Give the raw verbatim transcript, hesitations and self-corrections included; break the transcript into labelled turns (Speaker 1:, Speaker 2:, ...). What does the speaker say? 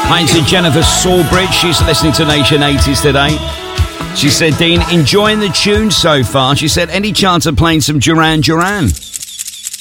Speaker 1: Hi to Jennifer Sawbridge. She's listening to Nation eighties today. She said, Dean, enjoying the tune so far. She said, any chance of playing some Duran Duran?